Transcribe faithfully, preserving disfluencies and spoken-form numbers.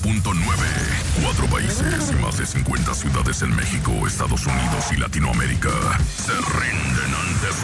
punto nueve. Cuatro países y más de cincuenta ciudades en México, Estados Unidos y Latinoamérica se rinden ante